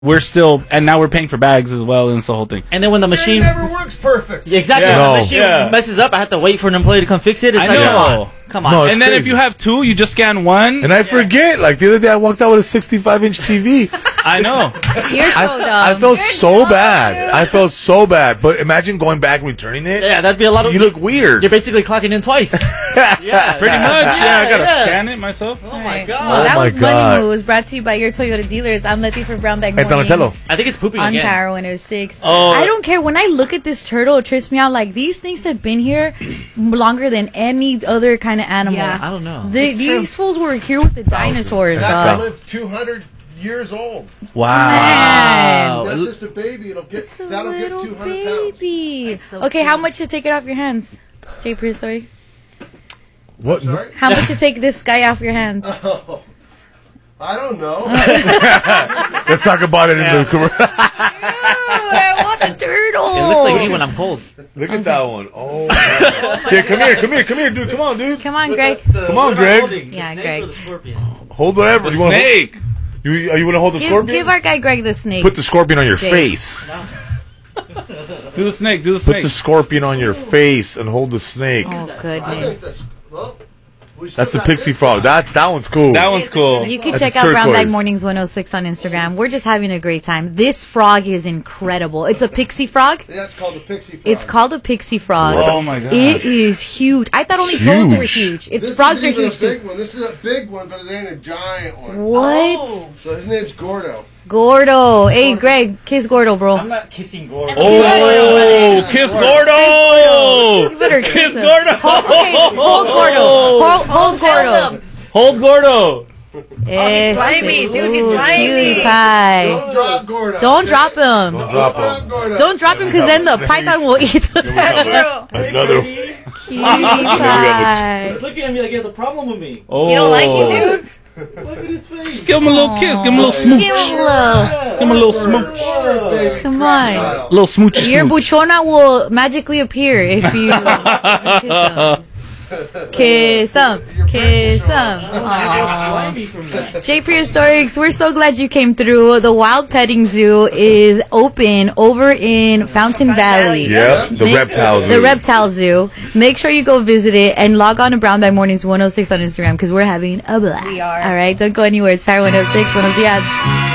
we're still, and now we're paying for bags as well, and it's the whole thing. And then when the machine never works perfect. exactly Yeah. when No. the machine Yeah. messes up, I have to wait for an employee to come fix it. It's I like, know. come on. No, it's And then if crazy. you have two, you just scan one. And I forget, like the other day I walked out with a 65-inch TV. I know. You're so dumb. I felt so bad. I felt so bad. But imagine going back and returning it. Yeah, that'd be a lot of. You look weird. You're basically clocking in twice. Yeah, Pretty much. Yeah, I gotta yeah. scan it myself. Oh my god. Well, that my was God. Money Moves, brought to you by your Toyota dealers. I'm Letty for Brown Bag And Donatello. Mornings I think it's pooping on again. Power 106. Oh. I don't care. When I look at this turtle, it trips me out. Like, these things have been here longer than any other kind of animal. Yeah. I don't know. These fools were here with the dinosaurs, That dog. can live 200 years old. Wow. Man. That's just a baby. It's a That'll get little 200 pounds. baby. so Okay, how cute. much to take it off your hands? Jay Prehistoric. What? Sorry? How much to take this guy off your hands? Oh, I don't know. Let's talk about it in the commercial. I want a turtle. It looks like me when I'm cold. Look at that one. Oh, yeah, come here, dude. Come on, dude. Come on, Greg. Come on, Greg. Yeah, Greg. Hold whatever. The You want snake. you want to hold the scorpion? Give our guy Greg the snake. Put the scorpion on your Jake. face. Do the snake. Do the Put snake. the scorpion on your face and hold the snake. Oh, I think goodness. that's. Well, we still That's the got pixie this frog. one. That one's cool. That one's cool. You can That's check a out Brown Bag turquoise. Mornings 106 on Instagram. We're just having a great time. This frog is incredible. It's a pixie frog. Yeah, it's called the pixie frog. It's called a pixie frog. Oh my god. It is huge. I thought only toads were Huge. huge. It's This frogs is are even huge a big too. one. This is a big one, but it ain't a giant one. What? So his name's Gordo. Gordo. Hey, Greg, kiss Gordo, bro. I'm not kissing Gordo. Oh, kiss Gordo. You better kiss him. Gordo. Okay, hold Gordo. Hold Gordo. Hold Gordo. slimy, dude, he's Ooh, slimy. cutie pie. Don't drop Gordo. Don't drop him. Don't drop him. Gordo. Don't drop him because then the python will eat the Another. cutie pie. Looking at me like he has a problem with me. Oh. You don't like it, dude? Look at his face. Just give him a little kiss. Give him a little smooch. Give him a little. Give him a little smooch. Baby Come on. crocodile. Little smoochy Your smooch. buchona will magically appear if you kiss him. Kiss him. Aww. Slimy from that. Jay Prehistorics, we're so glad you came through. The Wild Petting Zoo is open over in Fountain Valley. Yep, the reptiles. The Reptile Zoo. Make sure you go visit it and log on to Brown Bag Mornings 106 on Instagram because we're having a blast. We are. All right, don't go anywhere. It's Power 106. Buenos dias.